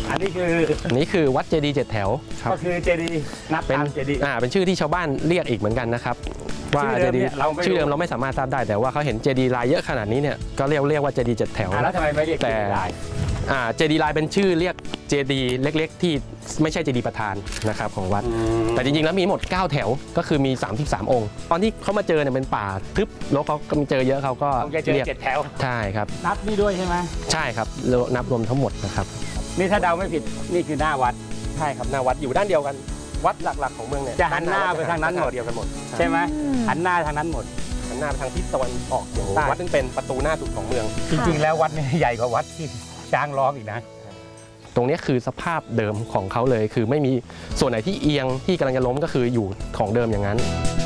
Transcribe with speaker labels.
Speaker 1: อันนี้คือ
Speaker 2: วัดเจดีย์7 แถวครับ
Speaker 1: ก็คือเจดีย์นับตามเจดีย์
Speaker 2: เป็นชื่อที่ชาวบ้านเรียกอีกเหมือนกันนะครับว่าเจดีย์ชื่อเดิมเราไม่สามารถทราบได้แต่ว่าเขาเห็นเจดีย์ลายเยอะขนาดนี้เนี่ยก็เรียกว่าเจดีย์7 แถว
Speaker 1: แล้วทำไมไม่เรียกเจดีย์ลาย
Speaker 2: เจดีย์ลายเป็นชื่อเรียกเจดีย์เล็กๆที่ไม่ใช่เจดีย์ประธานนะครับของวัดแต่จริงๆแล้วมีหมด9 แถวก็คือมี33 องค์ตอนที่เขามาเจอเนี่ยเป็นป่าทึบแล้วเขาก็เจอเยอะเขาก็
Speaker 1: เรียก7 แถว
Speaker 2: ใช่ครับ
Speaker 1: นับนี่ด้วยใช่ไหม
Speaker 2: ใช่ครับนับรวมทั้งหมดนะครับ
Speaker 1: นี่ถ้าเดาไม่ผิดนี่คือหน้าวัด
Speaker 2: ใช่ครับหน้าวัดอยู่ด้านเดียวกันวัดหลักๆของเมืองเนี่ย
Speaker 1: จะหันหน้าไปทางนั้นหมด
Speaker 2: เดียวกันหมด
Speaker 1: ใช่ไหมหันหน้าทางนั้นหมด
Speaker 2: หันหน้าไปทางทิศตะวันออกเฉียงใต้วัดนึงเป็นประตูหน้าสุดของเมือง
Speaker 1: จริงๆแล้ววัดนี่ใหญ่กว่าวัดที่ช้างร้องอีกนะ
Speaker 2: ตรงนี้คือสภาพเดิมของเขาเลยคือไม่มีส่วนไหนที่เอียงที่กำลังจะล้มก็คืออยู่ของเดิมอย่างนั้น